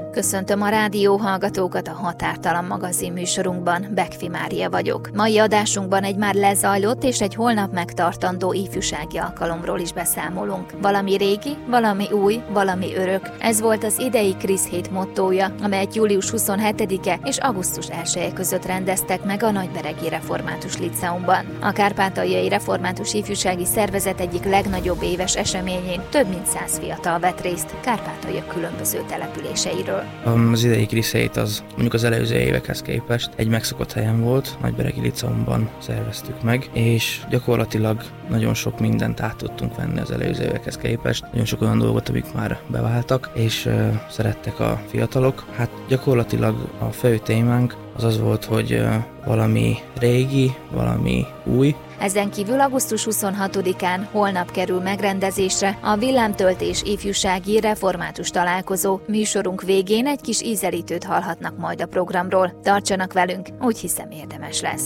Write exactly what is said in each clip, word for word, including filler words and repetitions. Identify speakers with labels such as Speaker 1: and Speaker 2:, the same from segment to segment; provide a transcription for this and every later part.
Speaker 1: Köszöntöm a rádió hallgatókat a Határtalan magazin műsorunkban, Bekfi Mária vagyok. Mai adásunkban egy már lezajlott és egy holnap megtartandó ifjúsági alkalomról is beszámolunk. Valami régi, valami új, valami örök. Ez volt az idei Krisz hét mottója, amelyet július huszonhetedike és augusztus elseje között rendeztek meg a Nagyberegi Református Líceumban. A Kárpátaljai Református Ifjúsági Szervezet egyik legnagyobb éves eseményén több mint száz fiatal vett részt Kárpátalja különböző településeiről.
Speaker 2: Az idei Krisz hét az mondjuk az előző évekhez képest egy megszokott helyen volt, Nagyberegi Líceumban szerveztük meg, és gyakorlatilag nagyon sok mindent át tudtunk venni az előző évekhez képest, nagyon sok olyan dolgot, amik már beváltak, és uh, szerettek a fiatalok. Hát gyakorlatilag a fő témánk az az volt, hogy uh, valami régi, valami új.
Speaker 1: Ezen kívül augusztus huszonhatodikán holnap kerül megrendezésre a Villámtöltés ifjúsági református találkozó. Műsorunk végén egy kis ízelítőt hallhatnak majd a programról. Tartsanak velünk, úgy hiszem érdemes lesz.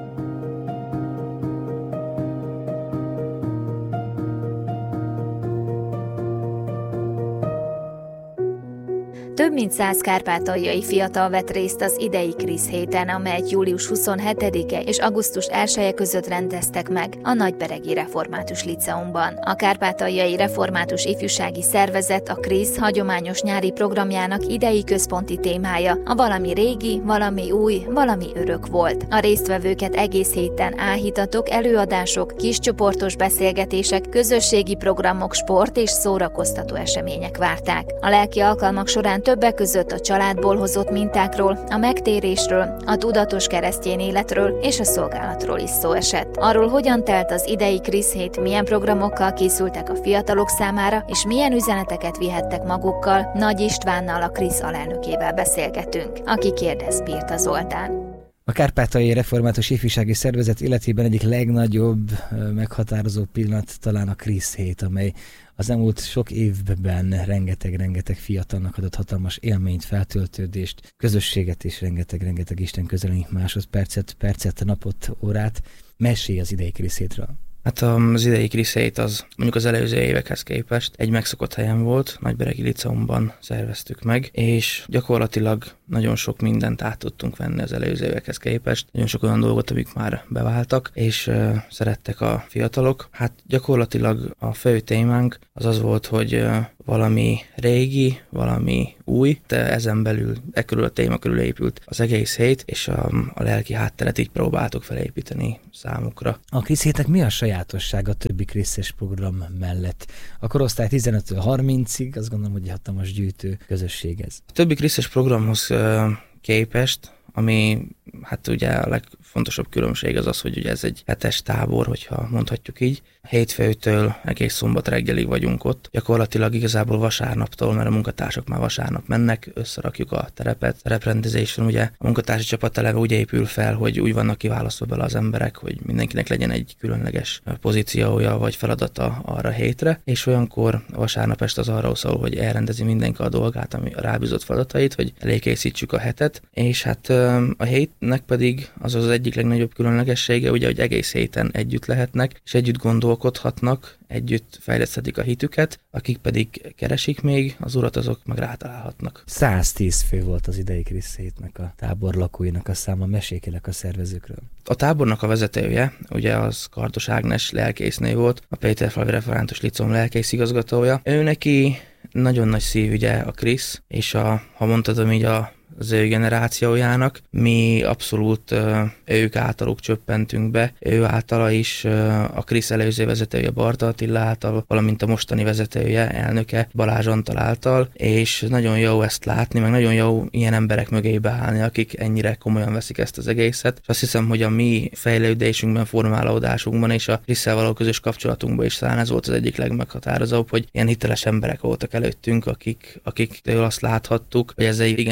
Speaker 1: Több mint száz kárpátaljai fiatal vett részt az idei Krisz héten, amelyet július huszonhetedike és augusztus elseje között rendeztek meg a Nagyberegi Református Líceumban. A Kárpátaljai Református Ifjúsági Szervezet a Krisz hagyományos nyári programjának idei központi témája a valami régi, valami új, valami örök volt. A résztvevőket egész héten áhítatok, előadások, kiscsoportos beszélgetések, közösségi programok, sport és szórakoztató események várták. A lelki alkalmak során többek között a családból hozott mintákról, a megtérésről, a tudatos keresztény életről és a szolgálatról is szó esett. Arról, hogyan telt az idei Krisz hét, milyen programokkal készültek a fiatalok számára, és milyen üzeneteket vihettek magukkal, Nagy Istvánnal, a Krisz alelnökével beszélgetünk, aki kérdez Pirta Zoltán.
Speaker 3: A Kárpátaljai Református Ifjúsági Szervezet életében egyik legnagyobb, meghatározó pillanat talán a Krisz hét, amely az elmúlt sok évben rengeteg-rengeteg fiatalnak adott hatalmas élményt, feltöltődést, közösséget és rengeteg-rengeteg Isten közeleni másodpercet, percet, napot, órát. Mesélj az idei Krisz hétről.
Speaker 2: Hát az idei Krisz hét az mondjuk az előző évekhez képest egy megszokott helyen volt, Nagyberegi Líceumban szerveztük meg, és gyakorlatilag nagyon sok mindent át tudtunk venni az előző évekhez képest, nagyon sok olyan dolgot, amik már beváltak, és uh, szerettek a fiatalok. Hát gyakorlatilag a fő témánk az az volt, hogy uh, valami régi, valami új, de ezen belül, e körül a téma körül épült az egész hét, és a, a lelki hátteret így próbáltuk felépíteni számukra.
Speaker 3: A Krisz hétnek mi a sajátossága a többi kriszes program mellett? A korosztály tizenöttől harmincig, azt gondolom, hogy egy hatalmas gyűjtő közösség ez.
Speaker 2: A többi kriszes programhoz uh, képest, ami hát ugye a legfontosabb különbség az az, hogy ugye ez egy hetes tábor, hogyha mondhatjuk így. Hétfőtől egész szombat reggelig vagyunk ott. Gyakorlatilag igazából vasárnaptól, mert a munkatársak már vasárnap mennek, összerakjuk a terepet. A tereprendezésen ugye a munkatársi csapat eleve úgy épül fel, hogy úgy vannak kiválasztva bele az emberek, hogy mindenkinek legyen egy különleges pozíciója vagy feladata arra a hétre, és olyankor a vasárnap este az arra szól, hogy elrendezi mindenki a dolgát, ami a rábízott feladatait, hogy elékészítsük a hetet, és hát a hétnek pedig az az egyik legnagyobb különlegessége, ugye, hogy egész héten együtt lehetnek, és együtt gondolkodhatnak, együtt fejleszthetik a hitüket, akik pedig keresik még, az Urat, azok meg rátalálhatnak.
Speaker 3: száztíz fő volt az idei Krisz hétnek a tábor lakóinak a száma, meséljenek a szervezőkről.
Speaker 2: A tábornak a vezetője, ugye az Kardos Ágnes lelkésznő volt, a Péterfalvi Református Líceum lelkész igazgatója. Ő neki nagyon nagy szívügye a Krisz, és a, ha mondhatom így, a az ő generációjának. Mi abszolút uh, ők általuk csöppentünk be, ő általa is uh, a Krisz előző vezetője Barta Attila által, valamint a mostani vezetője, elnöke Balázs Antal által, és nagyon jó ezt látni, meg nagyon jó ilyen emberek mögé beállni, akik ennyire komolyan veszik ezt az egészet. És azt hiszem, hogy a mi fejlődésünkben, formálódásunkban és a Krisszel való közös kapcsolatunkban is talán ez volt az egyik legmeghatározóbb, hogy ilyen hiteles emberek voltak előttünk, akik, akiktől azt láthattuk, hogy ez egy igenis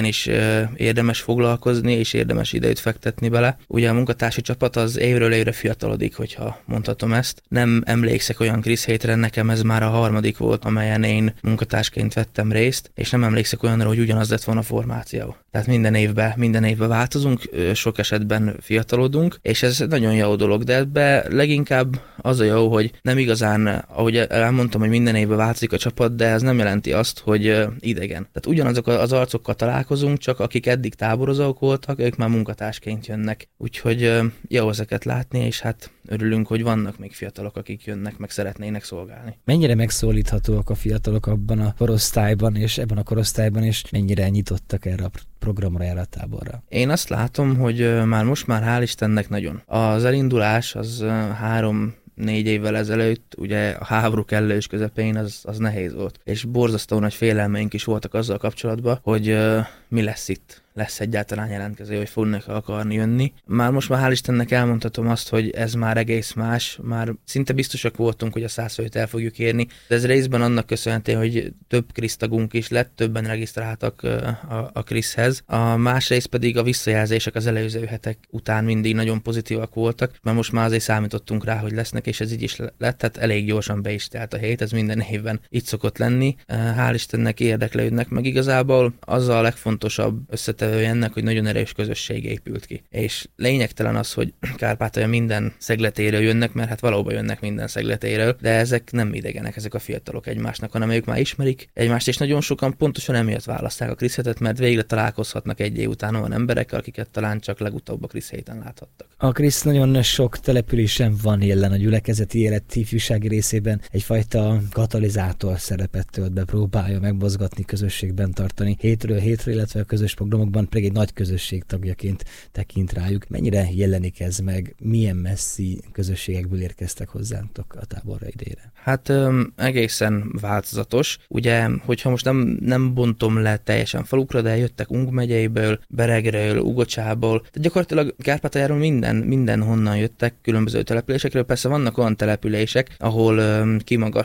Speaker 2: érdemes foglalkozni, és érdemes időt fektetni bele. Ugye a munkatársi csapat az évről évre fiatalodik, hogyha mondhatom ezt. Nem emlékszek olyan Chris hétre, nekem ez már a harmadik volt, amelyen én munkatársként vettem részt, és nem emlékszek olyanra, hogy ugyanaz lett volna a formáció. Tehát minden évben, minden évben változunk, sok esetben fiatalodunk, és ez nagyon jó dolog, de ebbe leginkább az a jó, hogy nem igazán, ahogy elmondtam, hogy minden évben változik a csapat, de ez nem jelenti azt, hogy idegen. Tehát ugyanazok az arcokkal találkozunk, csak akik eddig táborozók voltak, ők már munkatársként jönnek. Úgyhogy jó ezeket látni, és hát örülünk, hogy vannak még fiatalok, akik jönnek, meg szeretnének szolgálni.
Speaker 3: Mennyire megszólíthatóak a fiatalok abban a korosztályban, és ebben a korosztályban, és mennyire nyitottak erre a programra, erre a táborra?
Speaker 2: Én azt látom, hogy már most már hál' Istennek nagyon. Az elindulás az három négy évvel ezelőtt, ugye a háború kellős közepén az, az nehéz volt. És borzasztó nagy félelmeink is voltak azzal kapcsolatban, hogy uh, mi lesz itt. Lesz egyáltalán jelentkező, hogy fognak akarni jönni. Már most már hál' Istennek elmondhatom azt, hogy ez már egész más, már szinte biztosak voltunk, hogy a száz főt el fogjuk érni, de ez részben annak köszönhető, hogy több Krisz tagunk is lett, többen regisztráltak a, a Kriszhez. A másrészt pedig a visszajelzések az előző hetek után mindig nagyon pozitívak voltak, mert most már azért számítottunk rá, hogy lesznek, és ez így is lett, tehát elég gyorsan be is telt a hét, ez minden évben így szokott lenni. Hál' Istennek érdeklődnek, meg igazából az a legfontosabb összetevő ennek, hogy nagyon erős közösség épült ki. És lényegtelen az, hogy Kárpátalja minden szegletéről jönnek, mert hát valóban jönnek minden szegletéről, de ezek nem idegenek, ezek a fiatalok egymásnak, hanem ők már ismerik egymást, és nagyon sokan pontosan emiatt választák a Krisz hetet, mert végre találkozhatnak egy év után olyan emberekkel, akiket talán csak legutóbb a Krisz héten láthattak.
Speaker 3: A Krisz nagyon sok településen van jelen a gyülekezeti élet ifjúsági részében, egyfajta katalizátor szerepet tölt be, próbálja megmozgatni, közösségben tartani hétről hétre, illetve a közös programokban pedig egy nagy közösség tagjaként tekint rájuk. Mennyire jelenik ez meg? Milyen messzi közösségekből érkeztek hozzántok a táborra idére?
Speaker 2: Hát öm, egészen változatos. Ugye, hogyha most nem, nem bontom le teljesen falukra, de jöttek Ung megyeiből, Beregről, Ugocsából, tehát gyakorlatilag Kárpátaljáról minden, mindenhonnan jöttek, különböző településekről. Persze vannak olyan települések, ahol öm,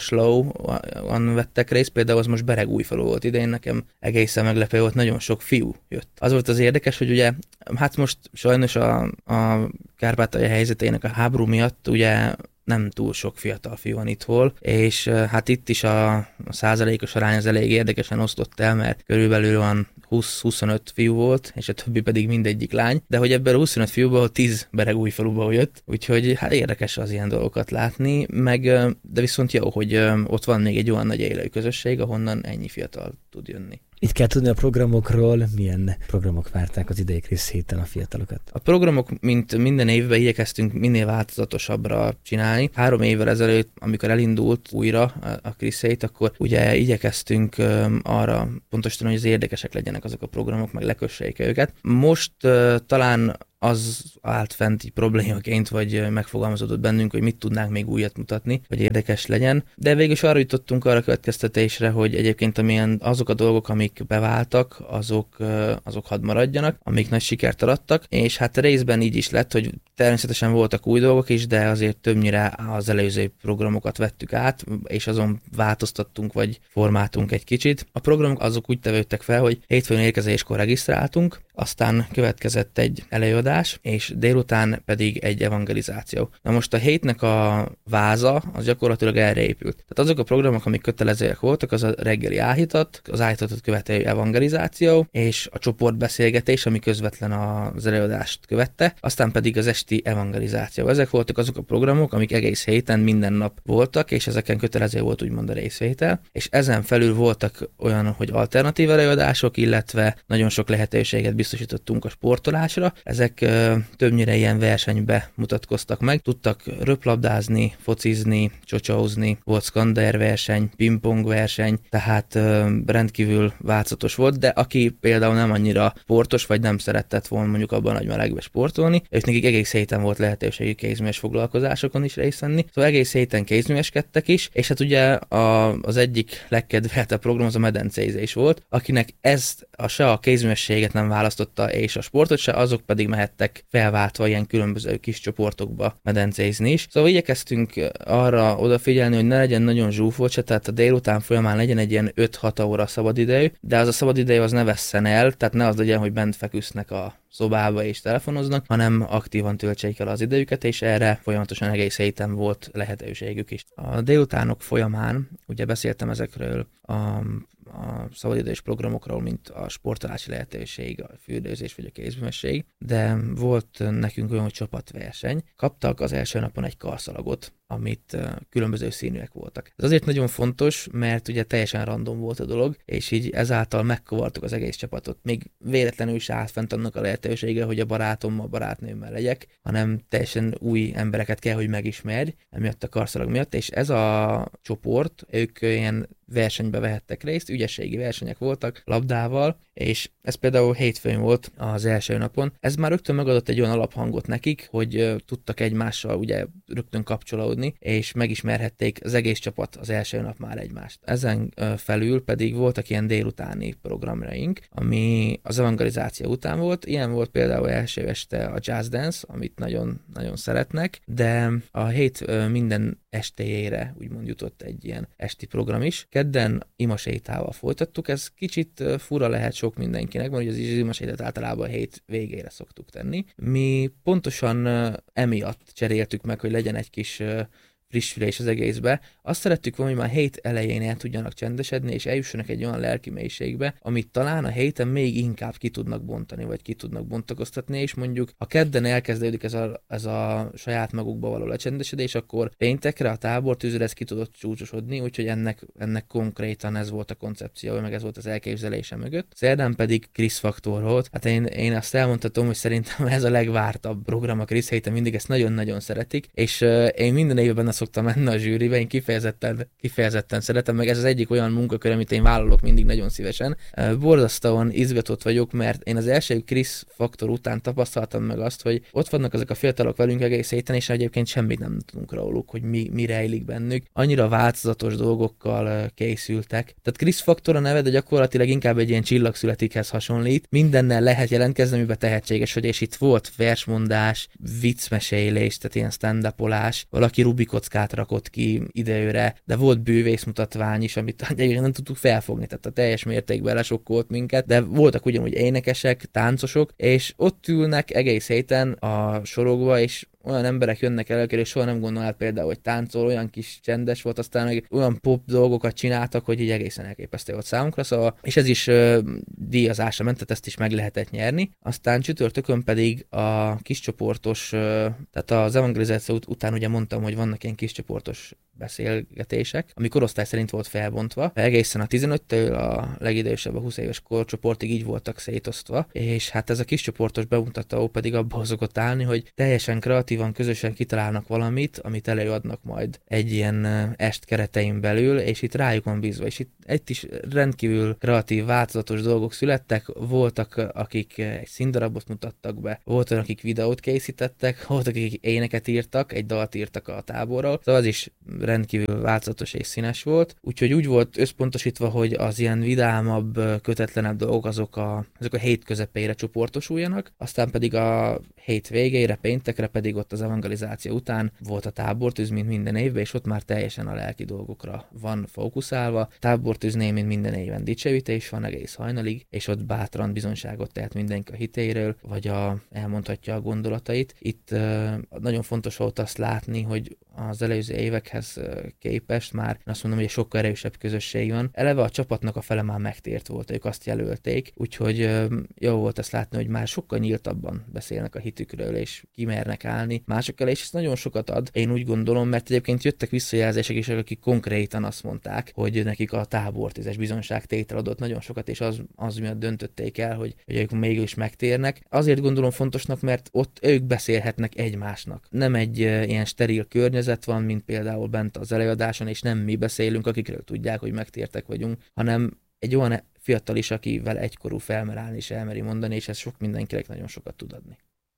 Speaker 2: kimagaslóan vettek részt, például az most Beregújfalu volt idén, nekem egészen meglepő volt, nagyon sok fiú jött. Az volt az érdekes, hogy ugye, hát most sajnos a, a Kárpátalja helyzetének a háború miatt ugye nem túl sok fiatal fiú van itthol, és hát itt is a, a százalékos arány az elég érdekesen osztott el, mert körülbelül van húsz-huszonöt fiú volt, és a többi pedig mindegyik lány, de hogy ebből a huszonöt fiúból tíz Beregújfaluból jött, úgyhogy hát érdekes az ilyen dolgokat látni, meg de viszont jó, hogy ott van még egy olyan nagy élő közösség, ahonnan ennyi fiatal tud jönni.
Speaker 3: Itt kell tudni a programokról, milyen programok várták az idei Krisz héten a fiatalokat?
Speaker 2: A programok, mint minden évben igyekeztünk minél változatosabbra csinálni. Három évvel ezelőtt, amikor elindult újra a Krisz hét, akkor ugye igyekeztünk arra pontosan, hogy az érdekesek legyenek azok a programok, meg lekössék őket. Most uh, talán az állt fent így problémaként, vagy megfogalmazódott bennünk, hogy mit tudnánk még újat mutatni, hogy érdekes legyen. De végül is arra jutottunk arra következtetésre, hogy egyébként amilyen azok a dolgok, amik beváltak, azok, azok hadd maradjanak, amik nagy sikert arattak, és hát részben így is lett, hogy természetesen voltak új dolgok is, de azért többnyire az előző programokat vettük át, és azon változtattunk, vagy formáltunk egy kicsit. A programok azok úgy tevődtek fel, hogy hétfőn érkezéskor regisztráltunk, aztán következett egy előadás, és délután pedig egy evangelizáció. Na most a hétnek a váza az gyakorlatilag erre épült. Tehát azok a programok, amik kötelezőek voltak, az a reggeli áhítat, az áhítatot követő evangelizáció, és a csoportbeszélgetés, ami közvetlen az előadást követte, aztán pedig az esti evangelizáció. Ezek voltak azok a programok, amik egész héten minden nap voltak, és ezeken kötelező volt úgymond a részvétel, és ezen felül voltak olyan, hogy alternatív előadások, illetve nagyon sok lehetőséget biztosítottunk a sportolásra. Ezek ö, többnyire ilyen versenybe mutatkoztak meg. Tudtak röplabdázni, focizni, csocsauzni, volt skander verseny, pingpong verseny, tehát ö, rendkívül változatos volt, de aki például nem annyira sportos, vagy nem szeretett volna mondjuk abban a nagy melegbe sportolni, ők nekik egész héten volt lehetőségük kézműves foglalkozásokon is részt venni. Szóval egész héten kézműveskedtek is, és hát ugye a, az egyik legkedveltebb program az a medencézés volt, akinek ezt a se a kézművességet nem választotta, és a sportot se, azok pedig mehettek lettek felváltva ilyen különböző kis csoportokba medencézni is. Szóval igyekeztünk arra odafigyelni, hogy ne legyen nagyon zsúfolt se, tehát a délután folyamán legyen egy ilyen öt-hat óra szabadidejű, de az a szabadidejű az ne vesszen el, tehát ne az legyen, hogy bent feküsznek a szobába és telefonoznak, hanem aktívan töltsék el az idejüket, és erre folyamatosan egész héten volt lehetőségük is. A délutánok folyamán, ugye beszéltem ezekről a, a szabadidős programokról, mint a sportolási lehetőség, a fürdőzés vagy a kézművesség, de volt nekünk olyan, hogy csapatverseny. Kaptak az első napon egy karszalagot, amit különböző színűek voltak. Ez azért nagyon fontos, mert ugye teljesen random volt a dolog, és így ezáltal megkavartuk az egész csapatot. Még véletlenül is állt fent annak a lehetősége, hogy a barátommal, barátnőmmel legyek, hanem teljesen új embereket kell, hogy megismerj, emiatt a karszalag miatt, és ez a csoport, ők ilyen versenybe vehettek részt, ügyességi versenyek voltak labdával, és ez például hétfőn volt az első napon. Ez már rögtön megadott egy olyan alaphangot nekik, hogy uh, tudtak egymással ugye rögtön kapcsolódni, és megismerhették az egész csapat az első nap már egymást. Ezen uh, felül pedig voltak ilyen délutáni programjaink, ami az evangelizáció után volt. Ilyen volt például első este a Jazz Dance, amit nagyon, nagyon szeretnek, de a hét uh, minden estéjére úgymond jutott egy ilyen esti program is. Kedden imasétával folytattuk, ez kicsit fura lehet sok mindenkinek, mert ugye az imasétát általában a hét végére szoktuk tenni. Mi pontosan emiatt cseréltük meg, hogy legyen egy kis frissülés az egészbe. Azt szerettük volna, hogy már hét elején el tudjanak csendesedni, és eljussanak egy olyan lelki mélységbe, amit talán a héten még inkább ki tudnak bontani, vagy ki tudnak bontakoztatni, és mondjuk, ha kedden elkezdődik ez a, ez a saját magukba való lecsendesedés, akkor péntekre a tábortűzre ez ki tudott csúcsosodni, úgyhogy ennek, ennek konkrétan ez volt a koncepció, meg ez volt az elképzelése mögött. Szerdán pedig Krisz faktor volt. Hát én, én azt elmondhatom, hogy szerintem ez a legvártabb program a Krisz héten, mindig ezt nagyon-nagyon szeretik, és uh, én minden évben azt szoktam menni a zsűribe, én kifejezetten, kifejezetten szeretem, meg ez az egyik olyan munkakör, amit én vállalok mindig nagyon szívesen. Borzasztóan izgatott vagyok, mert én az első Krisz faktor után tapasztaltam meg azt, hogy ott vannak ezek a fiatalok velünk egész héten, és egyébként semmit nem tudunk róluk, hogy mi, mi rejlik bennük. Annyira változatos dolgokkal készültek. Tehát Krisz faktor a neve, de gyakorlatilag inkább egy ilyen csillagszületikhez hasonlít. Mindennel lehet jelentkezni, amiben tehetséges, hogy és itt volt versmondás, viccmesélés, tehát ilyen stand-upolás, valaki Rubikockát rakott ki időre, de volt bűvészmutatvány is, amit nem tudtuk felfogni, tehát a teljes mértékben lesokkolt minket, de voltak ugyanúgy énekesek, táncosok, és ott ülnek egész héten a sorokba, és olyan emberek jönnek el, és soha nem gondolnád például, hogy táncol, olyan kis csendes volt, aztán meg olyan pop dolgokat csináltak, hogy így egészen elképesztő volt számunkra, szóval, és ez is uh, díjazásra ment, tehát ezt is meg lehetett nyerni. Aztán csütörtökön pedig a kiscsoportos, uh, tehát az evangelizáció ut- után ugye mondtam, hogy vannak ilyen kiscsoportos beszélgetések, ami korosztály szerint volt felbontva. Egészen a tizenöttől a legidősebb a húsz éves korcsoportig így voltak szétosztva, és hát ez a kiscsoportos bemutató pedig abból szokott állni, hogy teljesen kreatívan, közösen kitalálnak valamit, amit előadnak majd egy ilyen est keretein belül, és itt rájuk van bízva, és itt egy is rendkívül kreatív, változatos dolgok születtek, voltak, akik egy színdarabot mutattak be, voltak, akik videót készítettek, voltak, akik éneket írtak, egy dalt írtak a táborról, szóval az is rendkívül változatos és színes volt, úgyhogy úgy volt összpontosítva, hogy az ilyen vidámabb, kötetlenebb dolgok azok a, azok a hét közepére csoportosuljanak, aztán pedig a hét végére, péntekre pedig ott az evangelizáció után volt a tábortűz, mint minden évben, és ott már teljesen a lelki dolgokra van fókuszálva. Tábortűznél, mint minden éven dicsőítés van egész hajnalig, és ott bátran bizonyságot tehet mindenki a hitéről, vagy a, elmondhatja a gondolatait. Itt uh, nagyon fontos volt azt látni, hogy az előző évekhez képest már azt mondom, hogy egy sokkal erősebb közösség van. Eleve a csapatnak a fele már megtért volt, ők azt jelölték, úgyhogy jó volt azt látni, hogy már sokkal nyíltabban beszélnek a hitükről, és kimernek állni másokkal, és ez nagyon sokat ad. Én úgy gondolom, mert egyébként jöttek visszajelzések is, akik konkrétan azt mondták, hogy nekik a tábortüzes bizonságtétel adott nagyon sokat, és az, az miatt döntötték el, hogy, hogy ők mégis megtérnek. Azért gondolom fontosnak, mert ott ők beszélhetnek egymásnak. Nem egy ilyen steril környezet van, mint például bent az előadáson, és nem mi beszélünk, akikről tudják, hogy megtértek vagyunk, hanem egy olyan fiatal is, akivel egykorú felmer állni és elmeri mondani, és ez sok mindenkinek nagyon sokat tud adni.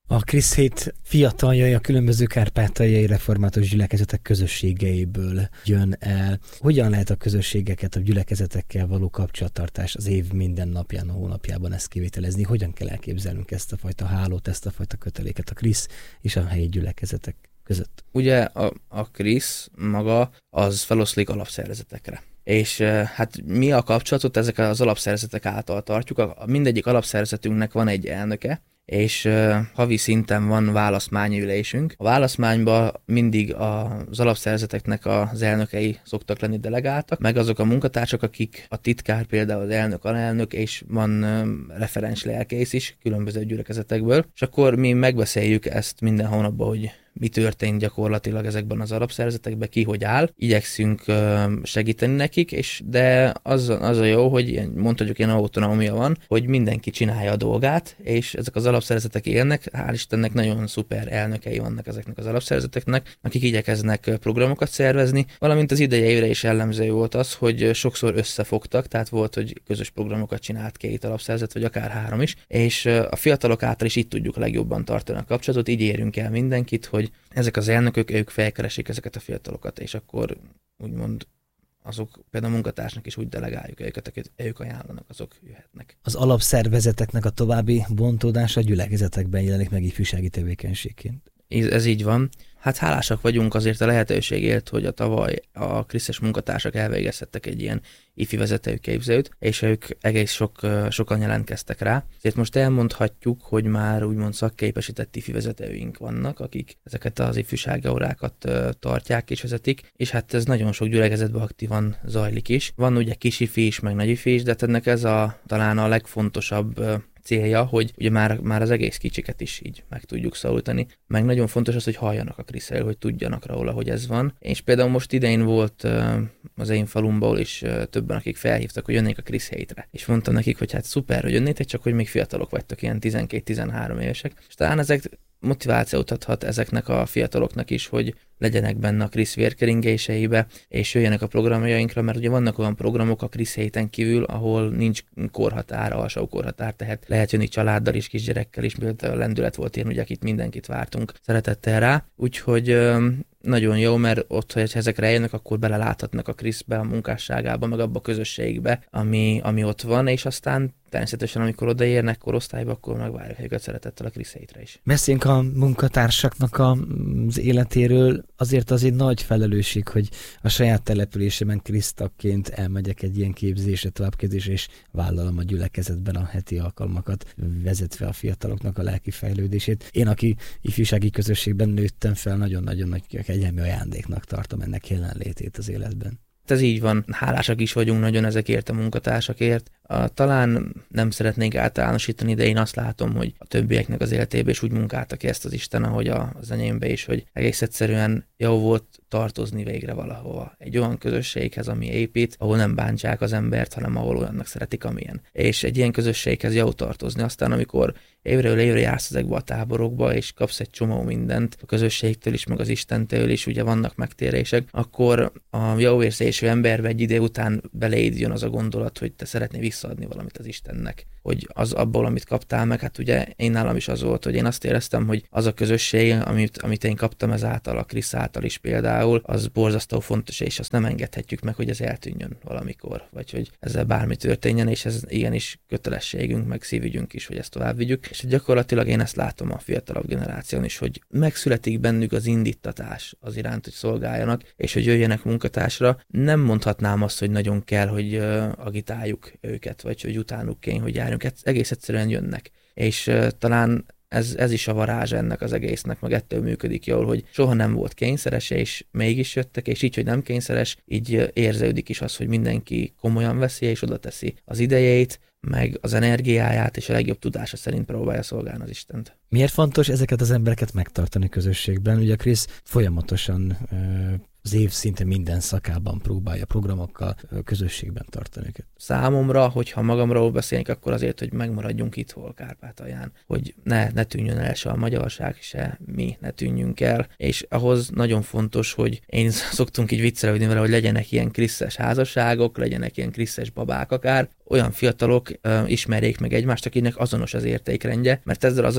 Speaker 3: A Krisz hét fiataljai a különböző kárpátaljai református gyülekezetek közösségeiből jön el. Hogyan lehet a közösségeket, a gyülekezetekkel való kapcsolattartás az év minden napján, a hónapjában ezt kivételezni? Hogyan kell elképzelnünk ezt a fajta hálót, ezt a fajta köteléket a Krisz és a helyi gyülekezetek között?
Speaker 2: Ugye a, a Krisz maga az feloszlik alapszervezetekre. És hát mi a kapcsolatot ezek az alapszervezetek által tartjuk. A, mindegyik alapszervezetünknek van egy elnöke, és uh, havi szinten van választmányülésünk. A választmányban mindig az alapszervezeteknek az elnökei szoktak lenni delegáltak, meg azok a munkatársak, akik a titkár, például az elnök, alelnök, és van uh, referens lelkész is különböző gyülekezetekből, és akkor mi megbeszéljük ezt minden hónapban, hogy mi történt gyakorlatilag ezekben az alapszervezetekben, ki hogy áll. Igyekszünk segíteni nekik, és de az, az a jó, hogy mondhatjuk, ilyen autonómia van, hogy mindenki csinálja a dolgát, és ezek az alapszervezetek élnek, hál' Istennek nagyon szuper elnökei vannak ezeknek az alapszervezeteknek, akik igyekeznek programokat szervezni, valamint az idei évre is jellemző volt az, hogy sokszor összefogtak, tehát volt, hogy közös programokat csinált két alapszervezet, vagy akár három is, és a fiatalok által is itt tudjuk legjobban tartani a kapcsolatot, így érünk el mindenkit, hogy ezek az elnökök, ők felkeresik ezeket a fiatalokat, és akkor úgymond azok például a munkatársnak is úgy delegáljuk őket, akik ők ajánlanak, azok jöhetnek.
Speaker 3: Az alapszervezeteknek a további bontódása gyülekezetekben jelenik meg ifjúsági tevékenységként.
Speaker 2: Ez, ez így van. Hát hálásak vagyunk azért a lehetőségért, hogy a tavaly a krisztes munkatársak elvégezhettek egy ilyen ifi vezetői képzőt, és ők egész sok, sokan jelentkeztek rá. Ezért most elmondhatjuk, hogy már úgymond szakképesített ifi vezetőink vannak, akik ezeket az ifjúsági órákat tartják és vezetik, és hát ez nagyon sok gyülekezetben aktívan zajlik is. Van ugye kis ifi is, meg nagy ifi is, de ennek ez a talán a legfontosabb célja, hogy ugye már, már az egész kicsiket is így meg tudjuk szólítani. Meg nagyon fontos az, hogy halljanak a kriszről, hogy tudjanak róla, hogy ez van. És például most idején volt uh, az én falumból is uh, többen, akik felhívtak, hogy jönnék a Krisz hétre. És mondtam nekik, hogy hát szuper, hogy jönnétek, csak hogy még fiatalok vagytok, ilyen tizenkét-tizenhárom évesek. És talán ezek motivációt adhat ezeknek a fiataloknak is, hogy legyenek benne a Krisz vérkeringéseibe, és jöjjenek a programjainkra, mert ugye vannak olyan programok a Krisz héten kívül, ahol nincs korhatár, alsó korhatár, tehát lehet jönni családdal is, kisgyerekkel is, például a lendület volt ilyen, ugye akit mindenkit vártunk szeretettel rá, úgyhogy nagyon jó, mert ott, hogy ezekre eljönnek, akkor beleláthatnak a Kriszbe, a munkásságába, meg abba a közösségbe, ami, ami ott van, és aztán természetesen, amikor odaérnek korosztályba, akkor megvárjuk őket szeretettel a Krisz hétre is.
Speaker 3: Beszéljünk a munkatársaknak az életéről. Azért az egy nagy felelősség, hogy a saját településemen krisztakként elmegyek egy ilyen képzésre, továbbképzésre, és vállalom a gyülekezetben a heti alkalmakat, vezetve a fiataloknak a lelki fejlődését. Én, aki ifjúsági közösségben nőttem fel, nagyon-nagyon nagy kegyelmi ajándéknak tartom ennek jelenlétét az életben.
Speaker 2: Ez így van, hálásak is vagyunk nagyon ezekért a munkatársakért. A, talán nem szeretnénk általánosítani, de én azt látom, hogy a többieknek az életében is úgy munkálta ki ezt az Isten, ahogy a, az enyémbe is, hogy egész egyszerűen jó volt tartozni végre valahova. Egy olyan közösséghez, ami épít, ahol nem bántsák az embert, hanem ahol olyannak szeretik, amilyen. És egy ilyen közösséghez jó tartozni. Aztán, amikor évről évre jársz ezekbe a táborokba, és kapsz egy csomó mindent a közösségtől is, meg az Istentől is, ugye vannak megtérések, akkor a jó érzésű emberbe egy idő után beléd jön az a gondolat, hogy te szeretnél visszaadni valamit az Istennek, hogy az abból, amit kaptál meg, hát ugye én nálam is az volt, hogy én azt éreztem, hogy az a közösség, amit, amit én kaptam ezáltal, a Krisz által is például, az borzasztó fontos, és azt nem engedhetjük meg, hogy ez eltűnjön valamikor, vagy hogy ezzel bármi történjen, és ez igenis kötelességünk, meg szívügyünk is, hogy ezt tovább vigyük. És gyakorlatilag én ezt látom a fiatalabb generáción is, hogy megszületik bennük az indítatás az iránt, hogy szolgáljanak, és hogy jöjjenek munkatársra. Nem mondhatnám azt, hogy nagyon kell, hogy uh, agitáljuk őket, vagy hogy utánuk kény, hogy járjunk. Egész egyszerűen jönnek. És uh, talán ez, ez is a varázs ennek az egésznek, meg ettől működik jól, hogy soha nem volt kényszeres, és mégis jöttek, és így, hogy nem kényszeres, így érződik is az, hogy mindenki komolyan veszi, és oda teszi az idejét, meg az energiáját, és a legjobb tudása szerint próbálja szolgálni az Istent.
Speaker 3: Miért fontos ezeket az embereket megtartani közösségben? Ugye a Krisz folyamatosan az év szinte minden szakában próbálja programokkal közösségben tartani őket.
Speaker 2: Számomra, hogyha magamról beszélünk, akkor azért, hogy megmaradjunk itthon Kárpátalján, hogy ne, ne tűnjön el se a magyarság, se mi ne tűnjünk el, és ahhoz nagyon fontos, hogy én szoktunk így viccelődni vele, hogy legyenek ilyen krisztes házasságok, legyenek ilyen krisztes babák akár, olyan fiatalok uh, ismerjék meg egymást, akinek azonos az értékrendje, mert ezzel az azonos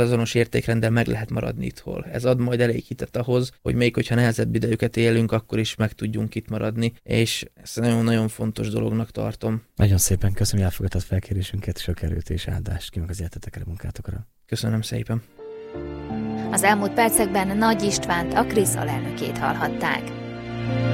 Speaker 2: értékrenddel meg lehet maradni itthon. Ez ad majd elég hitet ahhoz, hogy még hogyha nehezebb idejüket élünk, akkor is meg tudjunk itt maradni, és ezt nagyon-nagyon fontos dolognak tartom.
Speaker 3: Nagyon szépen köszönöm, hogy elfogadtad felkérésünket, sok erőt és áldást kívánok az életetekre, munkátokra.
Speaker 2: Köszönöm szépen.
Speaker 1: Az elmúlt percekben Nagy Istvánt, a KRISZ alelnökét hallhatták.